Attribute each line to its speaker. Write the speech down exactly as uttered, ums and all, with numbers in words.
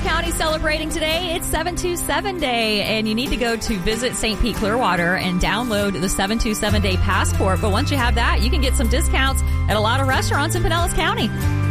Speaker 1: County celebrating today. It's seven two seven Day, and you need to go to Visit Saint Pete Clearwater and download the seven two seven Day Passport. But once you have that, you can get some discounts at a lot of restaurants in Pinellas County.